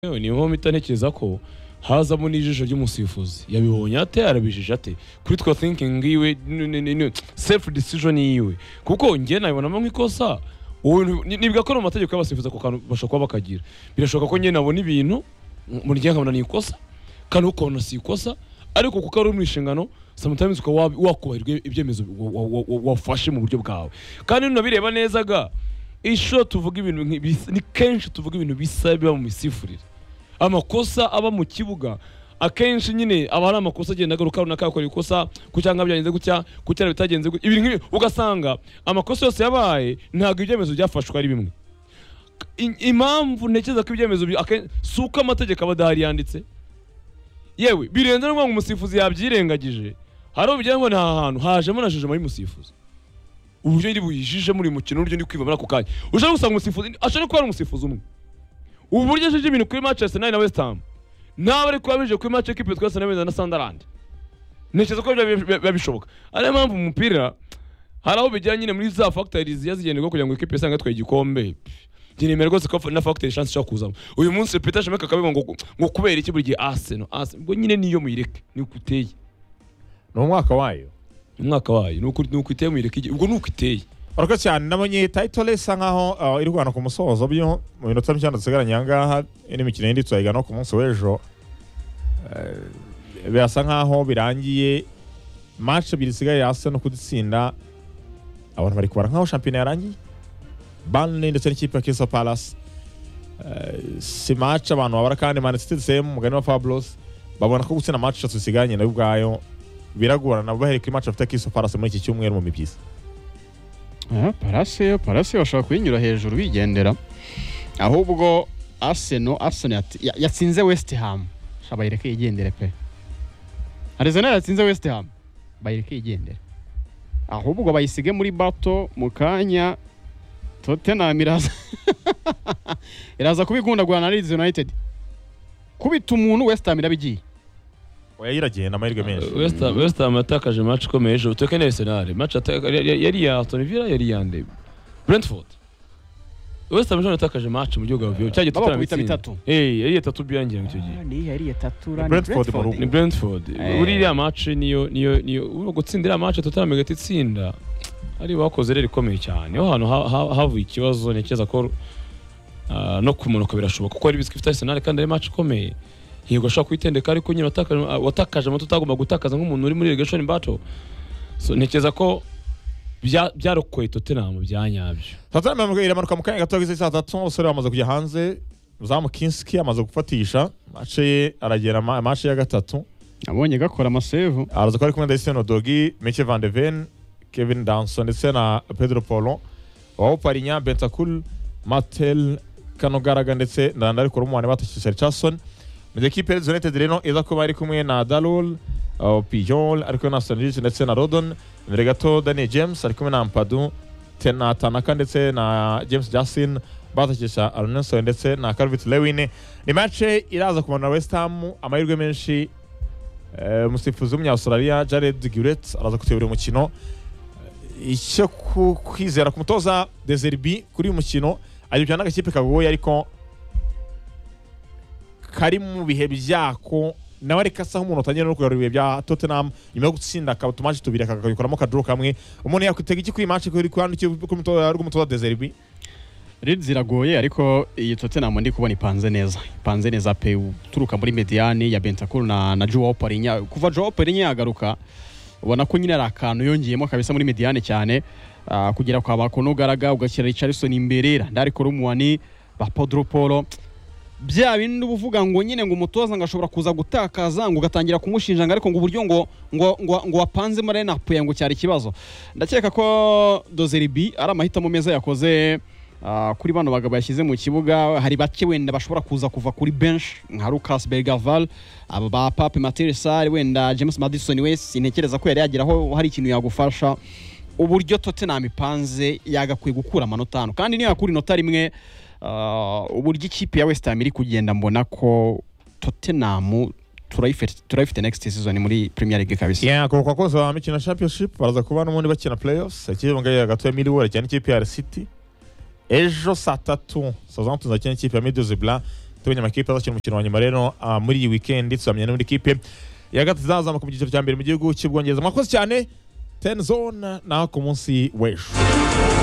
niho mitanekereza ko hazamo n'ijisho ry'umusifuzi yabibonye ate arabijije ate critical thinking yiwe self decision yiwe kuko ngiye nabibonamo nk'ikosa nibwa ko no mategeko y'abasifuzi ko kantu bashaka bakagira birashoboka ko ngiye nabona ibintu muri gihe nkabona ni ikosa kandi uko si ikosa ariko kuko ari umwishingano sometimes uko wakubahirwe ibyemezo wafashe mu buryo bwawe kandi nabireba neza ga isho tuvuga ibintu ni kenshi tuvuga ibintu biba mu misifurire amakosa aba mu kibuga akenshi nyine aba ari amakosa agenda agaruka runaka akora ikosa kucyanga byagenze gutya kucyara bitagenze ibintu nk'ibi ugasanga amakosa yose yabaye ntago ibyemezo byafashwe ari bimwe impamvu ntekereza ko ibyemezo suka amategeko abadahari yanditse yewe birenze no ngo umusifuzi yabyirengagije haro bijya ngo nta hantu hajemo nashije muri musifuzi uburyo ndi buyijije muri mukino uryo ndi kwivamara ku kanya ushaka gusanga umusifuzi ashaka ko ari umusifuzi umwe uburyo aje ibintu kuri match Arsenal na West Ham naba ari kwabije kuri match equipe twese na Sunderland ntekereza ko babishoboka ari mpamvu umupira haraho bijyanye muri za factories yazigenderwa kugira ngo equipe isanga twaye igikombe Dinemera rwose ko na factory chance cyo kuzamo uyu munsi Peter Shemeka kabego ngo kubera iki buri gihe Arsenal ubwo nyine niyo muyireke ni ukuteye no mwaka wayo nuko iteye muyireke ubwo nuko iteye ariko cyane nabonye title isa nkaho iri Rwanda ku musozo byo mu minota 5 dusigaranye ngaha n'imikino yindi twayiga no ku munsi w'ejo birasa nkaho birangiye match bisigaye Arsenal kuditsinda abantu bari kubara nkaho champion yarangiye Burnley ndetse n'ikipe ya Crystal Palace si match abantu babara kandi Man City same mugani wa Fabulous babona ko gutsinda match tusiganye nayo ubwayo biragorana bahere kuri match afite Crystal Palace muri iki cyumweru mu mibyisi Palace bashaka kuyinyura hejuru bigendera ahubwo Arsenal yatsinze West Ham shabayireke yigendere pe Arsenal yatsinze West Ham bayireke yigendere ahubwo bayisige muri bato mu kanya Tottenham iraza kubigundagura na Leeds United kubita umuntu West Ham irabigiye yayiragiye na mahirwe menshi West Ham atakaje match ikomeye ejo Tottenham Arsenal match yari ya Aston Villa yari yande Brentford West Ham atakaje match mu gihugu bavyo cyaje Tottenham bitatu yari 3 byangiye icyo gihe ni yari 3 ni Brentford uri ya match niyo gutsindira match Tottenham gatitsinda ari bakoze rero ikomeye cyane aho hano havuye ikibazo nekeza ko no kumunuka birashoboka kuko ari biskifite Arsenal kandi ari match ikomeye yego ashaka kwitendeka ariko nyine watakaje amato utagomba gutakaza nk'umuntu uri muri relegation battle so nekeza ko byarokoye Tottenham byanyabyo Tottenham iramanuka mu kanya gato gize saa 3 usore bamaze kujya hanze Zamu Kinski amaze gufatisha match ye aragera match ya gatatu abonye gakora amasave araza ko ari kumwe Destino Dogi Mikel van de Ven Kevin Danson ndetse na Pedro Paulo wao Parinya Bentancur Martel Kanogaraga ndetse ndandari ko rumwane batakisha Richardson mu equipe ya United reno iza ko bari kumwe na Dalol Pijol ariko na Stanley ndetse na Rodon mbere gato Daniel James ari kumwe na Ampadu Tena Tanaka ndetse na James Justin batakisha Arnelson ndetse na Calvert Lewin ni match iraza kumana West Ham amahirwe menshi umusifuzi w'umunya Australia Jared Gillett araza kutebera umukino icyo kwizera ku mutoza Deserbi kuri uyu mukino ari byana agakipe kagoye ariko kari mu bihe byako nawe ariko asa nk'umuntu utangiye no kugarura ibihe bya Tottenham nyuma yo gutsinda akatumaje tubiri akayikoramo kadro kamwe umuntu yakwitega iki kuri match kuri kwandiki ku mutoza Deserbi Leeds iragoye ariko iyi Tottenham ndi kubona ipanze neza pe turuka muri mediane ya Bentancur na Joao Parinya kuva Joao Parinya yagaruka ubona ko nyine ari akantu yongiyemo kabisa muri mediane cyane kugira kwa Bakonogaraga ugashyira Richardson imbere ndari ko rumwani ba Pedro Paulo bya bindi uvuga ngo nyine ngo umutoza ngashobora kuza gutakaza ngo gatangira kumushinja ariko ngo uburyo ngo wapanze muri lineup yango cyari kibazo ndakeka ko Dozeribi ari amahitamo meza yakoze kuri bano bagabo yashyize mu kibuga hari bake wenda bashobora kuva kuri bench nka Lucas Bergval aba ba Pape Matersar wenda James Maddison wese intekereza ko yari yagiraho hari ikintu yagufasha uburyo Tottenham ipanze yagakwiye gukura amanota 5 kandi niyo yakuri inota rimwe uburyo ikipe ya West Ham iri kugenda mbona ko Tottenham turayifite next season muri Premier League kabisa kuko koza mikina championship baraza kuba n'umundi bakina playoffs ikipe ngaye gato ya Millwall cyane ikipe ya City ejo saa 3 Southampton zakina ikipe ya Middlesbrough tumenya amakipe azakina umukino wa nyuma rero muri iyi weekend tuzamenya n'indi kipe ya gatatu izazamuka mu cyiciro cya mbere mu gihugu cy'Ubwongereza. Mwakoze cyane 10 zone naho ku munsi w'ejo.